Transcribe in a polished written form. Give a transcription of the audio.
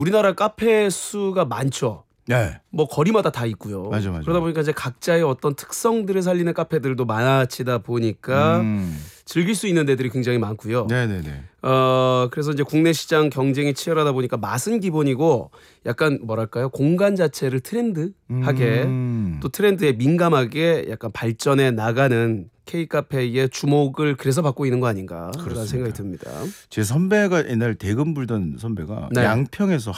우리나라 카페 수가 많죠. 네. 뭐 거리마다 다 있고요. 맞아. 그러다 보니까 이제 각자의 어떤 특성들을 살리는 카페들도 많아지다 보니까 즐길 수 있는 데들이 굉장히 많고요. 네네네. 그래서 이제 국내 시장 경쟁이 치열하다 보니까 맛은 기본이고 약간 뭐랄까요, 공간 자체를 트렌드하게 또 트렌드에 민감하게 약간 발전해 나가는 K카페의 주목을 그래서 받고 있는 거 아닌가라는 그렇습니다. 생각이 듭니다. 제 선배가 옛날 대금 불던 선배가 네. 양평에서